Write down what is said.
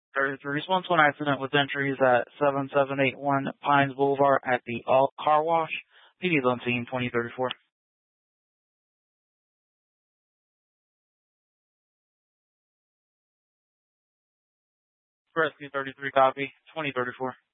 33 response to an accident with entries at 7781 Pines Boulevard at the car wash. PD's on scene 2034. Rescue 33 copy 2034.